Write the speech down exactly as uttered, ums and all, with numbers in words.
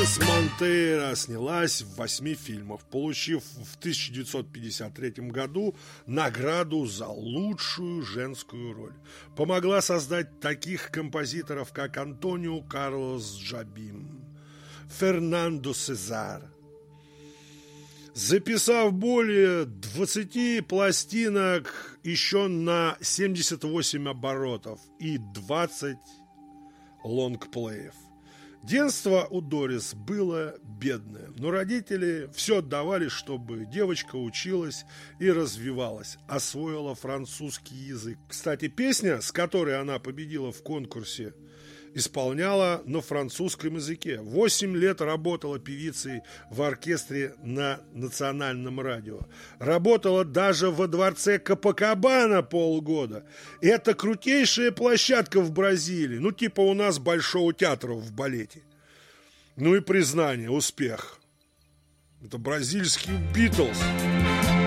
С Монтейро снялась в восьми фильмах, получив в тысяча девятьсот пятьдесят третьем году награду за лучшую женскую роль. Помогла создать таких композиторов, как Антонио Карлос Джобим, Фернандо Сезар. Записав более двадцати пластинок еще на семьдесят восемь оборотов и двадцать лонгплеев. Детство у Дорис было бедное, но родители все отдавали, чтобы девочка училась и развивалась, освоила французский язык. Кстати, песня, с которой она победила в конкурсе, исполняла на французском языке. Восемь лет работала певицей в оркестре на национальном радио. Работала даже во дворце Копакабана полгода. Это крутейшая площадка в Бразилии. Ну, типа у нас Большого театра в балете. Ну и признание, успех. Это бразильский Битлз.